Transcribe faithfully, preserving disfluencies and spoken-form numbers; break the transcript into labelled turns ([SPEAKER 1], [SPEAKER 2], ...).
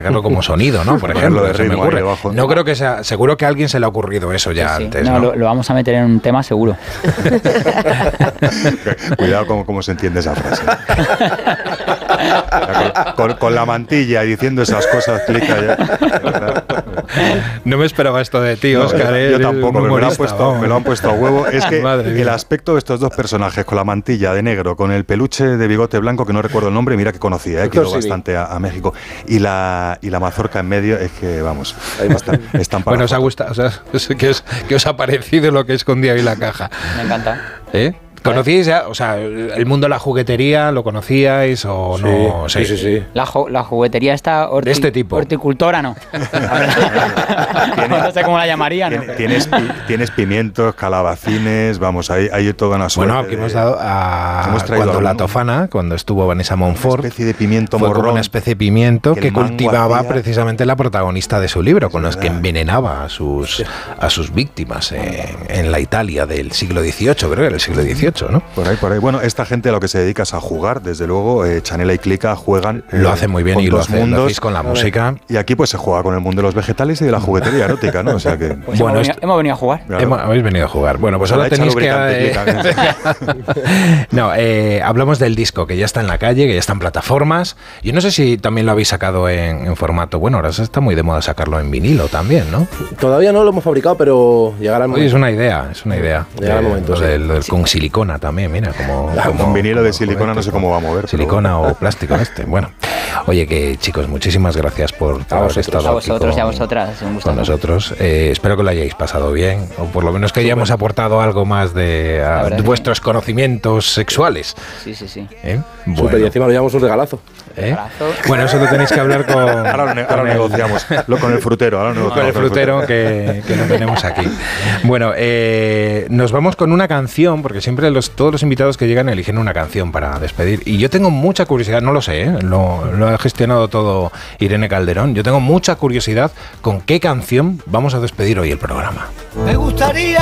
[SPEAKER 1] como sonido, ¿no? Por ejemplo,
[SPEAKER 2] de ritmo,
[SPEAKER 1] me ocurre. No creo que sea, seguro que a alguien se le ha ocurrido eso ya sí, antes,
[SPEAKER 3] no,
[SPEAKER 1] ¿no?
[SPEAKER 3] Lo, lo vamos a meter en un tema seguro.
[SPEAKER 2] Cuidado con cómo se entiende esa frase. Con, con, con la mantilla y diciendo esas cosas, explica ya.
[SPEAKER 1] No me esperaba esto de ti, Óscar.
[SPEAKER 2] No, yo, yo tampoco, pero me lo, han puesto, me lo han puesto a huevo. Es que el aspecto de estos dos personajes, con la mantilla de negro, con el peluche de bigote blanco, que no recuerdo el nombre, mira que conocía, eh, que iba bastante a, a México, y la, y la mazorca en medio, es que, vamos, están, están para
[SPEAKER 1] bueno, os ha gustado, o sea, ¿qué os, qué os ha parecido lo que escondía ahí la caja?
[SPEAKER 3] Me encanta.
[SPEAKER 1] ¿Eh? ¿Conocíais ya? O sea, el mundo de la juguetería, ¿lo conocíais o
[SPEAKER 4] sí,
[SPEAKER 1] no?
[SPEAKER 4] Sí, sí, sí.
[SPEAKER 3] La, ju la juguetería está horti
[SPEAKER 1] de este tipo.
[SPEAKER 3] Horticultora, no. No sé cómo la llamarían. ¿No?
[SPEAKER 2] Tienes, tienes pimientos, calabacines, vamos, hay, hay toda una suerte.
[SPEAKER 1] Bueno, aquí hemos dado a
[SPEAKER 2] hemos
[SPEAKER 1] cuando
[SPEAKER 2] a
[SPEAKER 1] la Tofana, cuando estuvo Vanessa Monfort,
[SPEAKER 2] una especie de pimiento
[SPEAKER 1] fue
[SPEAKER 2] morrón,
[SPEAKER 1] como una especie de pimiento que, que cultivaba
[SPEAKER 2] hacía...
[SPEAKER 1] precisamente la protagonista de su libro, con los que envenenaba a sus, a sus víctimas en, en la Italia del siglo dieciocho, creo que era el siglo dieciocho, ¿no?
[SPEAKER 2] Por ahí, por ahí. Bueno, esta gente a lo que se dedica es a jugar, desde luego, eh, Chanela y Clica juegan.
[SPEAKER 1] Lo eh, hacen muy bien y lo hacen lo hacéis con la música.
[SPEAKER 2] Y aquí pues se juega con el mundo de los vegetales y de la juguetería erótica, ¿no? O sea que...
[SPEAKER 3] Pues bueno, hemos, venido, hemos venido a jugar.
[SPEAKER 1] Claro. Hemos, habéis venido a jugar. Bueno, pues ahora tenéis que... Eh, no, eh, hablamos del disco, que ya está en la calle, que ya está en plataformas. Yo no sé si también lo habéis sacado en, en formato... Bueno, ahora está muy de moda sacarlo en vinilo también, ¿no?
[SPEAKER 4] Todavía no lo hemos fabricado, pero llegará el momento.
[SPEAKER 1] Oye, es una idea, es una idea.
[SPEAKER 4] Llegará el momento,
[SPEAKER 1] lo
[SPEAKER 4] sí.
[SPEAKER 1] del, del, con silicona también, mira, como...
[SPEAKER 2] Como un vinilo de silicona no sé cómo va a mover.
[SPEAKER 1] Silicona o plástico este. Bueno, oye, que chicos, muchísimas gracias por, por haber estado
[SPEAKER 3] a vosotros
[SPEAKER 1] aquí con,
[SPEAKER 3] y a vosotras. Un gusto.
[SPEAKER 1] Con nosotros. Eh, espero que lo hayáis pasado bien, o por lo menos que hayamos Super. aportado algo más de, a, de vuestros sí. conocimientos sexuales.
[SPEAKER 3] Sí, sí, sí.
[SPEAKER 1] ¿Eh? Bueno.
[SPEAKER 4] Super, y encima nos llevamos un regalazo.
[SPEAKER 1] ¿Eh? Bueno, eso lo tenéis que hablar con...
[SPEAKER 2] Ahora, ne ahora negociamos. Lo, con el frutero. Ahora negociamos
[SPEAKER 1] con el frutero que, que lo tenemos aquí. Bueno, eh, nos vamos con una canción, porque siempre los, todos los invitados que llegan eligen una canción para despedir. Y yo tengo mucha curiosidad, no lo sé, ¿eh? lo, lo ha gestionado todo Irene Calderón. Yo tengo mucha curiosidad con qué canción vamos a despedir hoy el programa.
[SPEAKER 5] Me gustaría